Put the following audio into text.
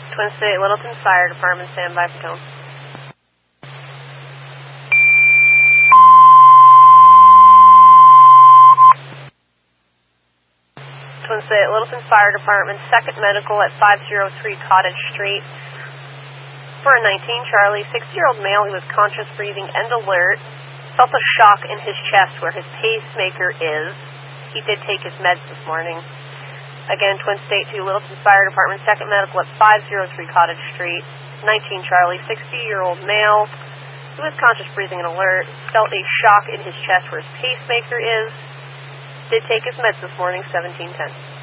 Twin State Littleton Fire Department, standby for tone. Twin State Littleton Fire Department, 2nd Medical at 503 Cottage Street. For a 19 Charlie, 60-year-old male who was conscious, breathing, and alert, felt a shock in his chest where his pacemaker is. He did take his meds this morning. Again, Twin State 2 Littleton Fire Department, 2nd Medical at 503 Cottage Street. 19 Charlie, 60-year-old male who was conscious, breathing, and alert, felt a shock in his chest where his pacemaker is. Did take his meds this morning, 1710.